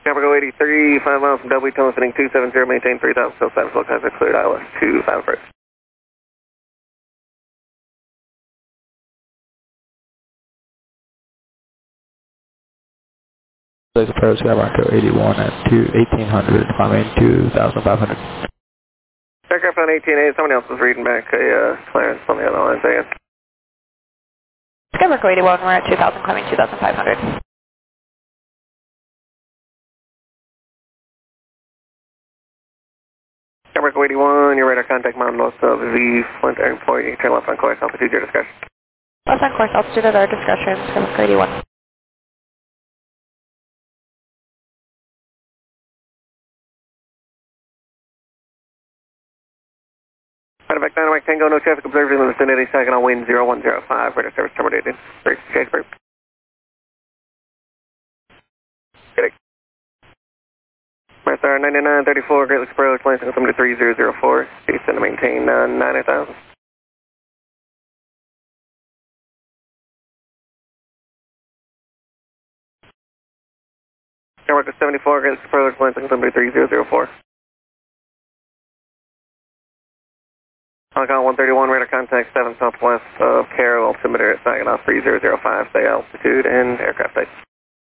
Caprico 83, 5 miles from W, tunnel sitting 270, maintain 3000, still status, low contact cleared, ILS 25 approach. Please approach Caprico 81 at 1800, climbing 2500. Aircraft on 18A, somebody else was reading back a clearance on the other line, say it. Caprico 81, we're at 2000, climbing 2500. Caprico 81, your radar contact mountain north of the Flint Airport. You can turn left on course, altitude your discretion. Left on course, altitude at our discretion, Caprico 81. Medevac Dynamite Tango, no traffic observed in the vicinity, second on wind 0105, radar service terminated. Break, chase break. Good. Master 9934, Great Lakes Approach, landing on 3004, descend to maintain 9000. Caprico 74, Great Lakes Approach, landing on 3004. Hong Kong 131, radar contact 7 southwest of Caro, altimeter at Saginaw 3005, stay altitude and aircraft type.